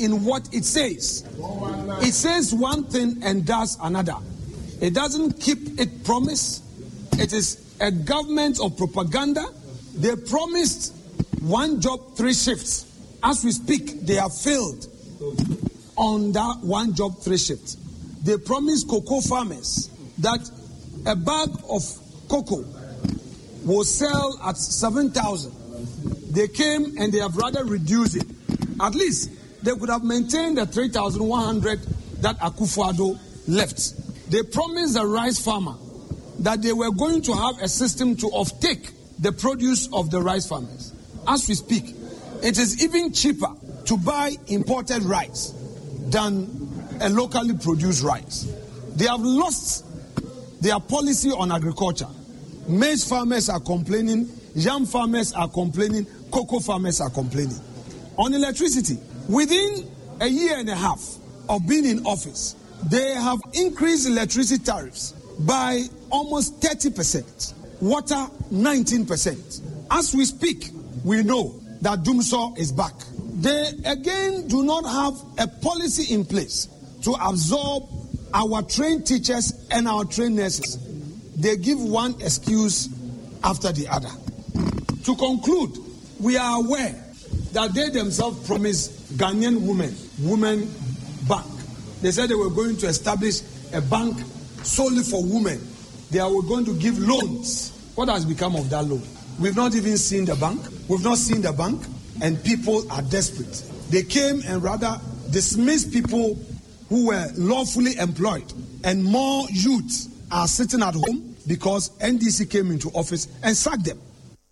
in what it says. It says one thing and does another. It doesn't keep its promise. It is a government of propaganda. They promised 1 job, 3 shifts. As we speak, they have failed on that 1 job, 3 shifts. They promised cocoa farmers that a bag of cocoa will sell at 7,000. They came and they have rather reduced it. At least they could have maintained the 3,100 that Akufo-Addo left. They promised the rice farmer that they were going to have a system to offtake the produce of the rice farmers. As we speak, it is even cheaper to buy imported rice than a locally produced rice. They have lost their policy on agriculture. Maize farmers are complaining, yam farmers are complaining, cocoa farmers are complaining. On electricity, within a year and a half of being in office, they have increased electricity tariffs by almost 30%, water 19%. As we speak, we know that Dumsor is back. They again do not have a policy in place to absorb our trained teachers and our trained nurses. They give one excuse after the other. To conclude, we are aware that they themselves promised Ghanaian women bank. They said they were going to establish a bank solely for women. They were going to give loans. What has become of that loan? We've not even seen the bank. We've not seen the bank, and people are desperate. They came and rather dismissed people who were lawfully employed, and more youths are sitting at home because NDC came into office and sacked them.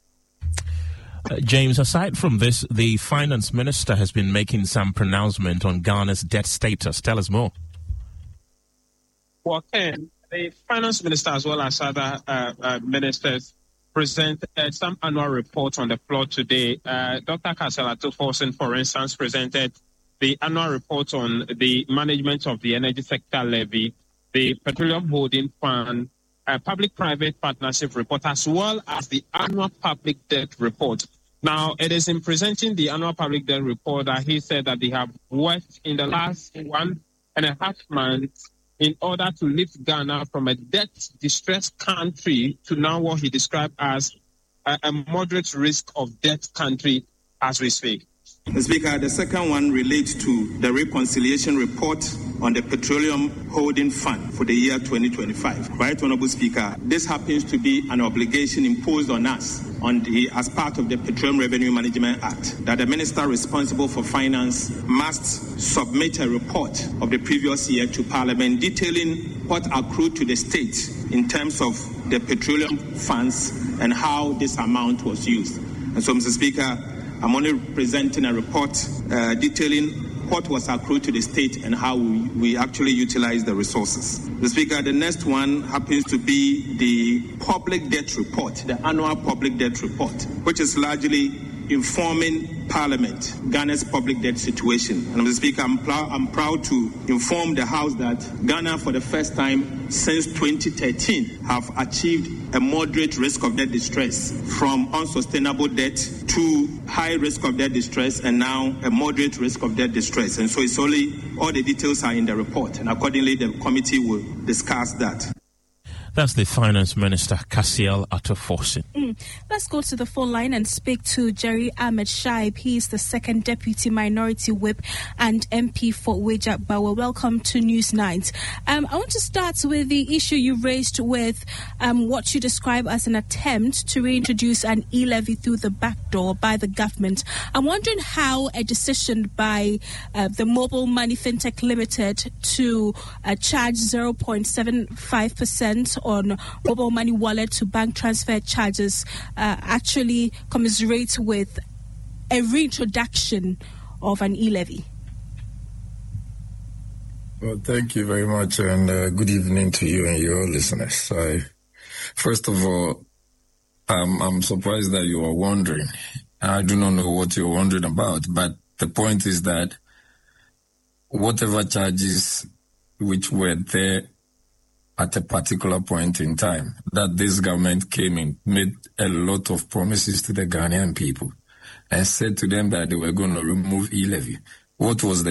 James, aside from this, the finance minister has been making some pronouncement on Ghana's debt status. Tell us more. Well, Ken, the finance minister as well as other ministers presented some annual reports on the floor today. Dr. Cassiel Ato-Forson, for instance, presented the annual report on the management of the energy sector levy, the Petroleum Holding Fund, public-private partnership report, as well as the annual public debt report. Now, it is in presenting the annual public debt report that he said that they have worked in the last 1.5 months in order to lift Ghana from a debt-distressed country to now what he described as a moderate risk of debt country as we speak. Mr. Speaker, the second one relates to the reconciliation report on the Petroleum Holding Fund for the year 2025. Right, Honorable Speaker, this happens to be an obligation imposed on us as part of the Petroleum Revenue Management Act, that the minister responsible for finance must submit a report of the previous year to Parliament detailing what accrued to the state in terms of the petroleum funds and how this amount was used. And so, Mr. Speaker, I'm only presenting a report detailing what was accrued to the state and how we actually utilize the resources. Mr. Speaker, the next one happens to be the public debt report, the annual public debt report, which is largely informing Parliament, Ghana's public debt situation. And Mr. Speaker, I'm proud to inform the House that Ghana, for the first time since 2013, have achieved a moderate risk of debt distress from unsustainable debt to high risk of debt distress and now a moderate risk of debt distress. And so it's only, all the details are in the report, and accordingly the committee will discuss that. That's the Finance Minister, Cassiel Ato-Forson. Let's go to the phone line and speak to Jerry Ahmed Shaib. He is the second Deputy Minority Whip and MP for Weijak-Bawa. Welcome to News Night. I want to start with the issue you raised with what you describe as an attempt to reintroduce an e-levy through the back door by the government. I'm wondering how a decision by the Mobile Money Fintech Limited to charge 0.75% on mobile money wallet to bank transfer charges actually commiserate with a reintroduction of an e-levy. Well, thank you very much, and good evening to you and your listeners. First of all, I'm surprised that you are wondering. I do not know what you're wondering about, but the point is that whatever charges which were there at a particular point in time, that this government came in, made a lot of promises to the Ghanaian people and said to them that they were going to remove e-levy. What was the